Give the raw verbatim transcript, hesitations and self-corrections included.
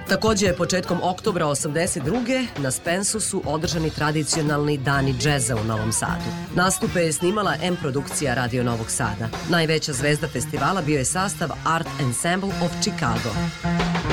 Takođe, početkom oktobra osamdeset druge na Spensu su održani tradicionalni dani džeza u Novom Sadu. Nastupe je snimala M produkcija Radio Novog Sada. Najveća zvezda festivala bio je sastav Art Ensemble of Chicago.